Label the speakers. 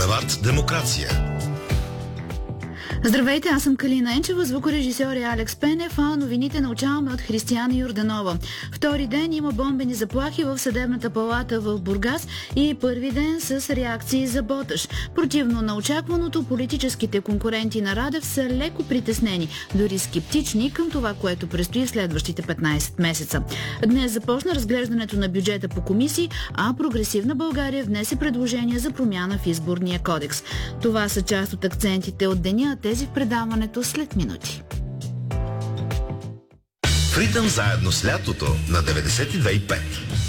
Speaker 1: Булевард Демокрация.
Speaker 2: Здравейте, аз съм Калина Енчева, звукорежисьор е Алекс Пенев, а новините научаваме от Християна Йорданова. Втори ден има бомбени заплахи в съдебната палата в Бургас и първи ден с реакции за Боташ. Противно на очакваното, политическите конкуренти на Радев са леко притеснени, дори скептични към това, което предстои в следващите 15 месеца. Днес започна разглеждането на бюджета по комисии, а Прогресивна България внесе предложение за промяна в изборния кодекс. Това са част от акцентите от деня, тези в предаването след минути.
Speaker 1: В ритъм заедно с лятото на 92,5.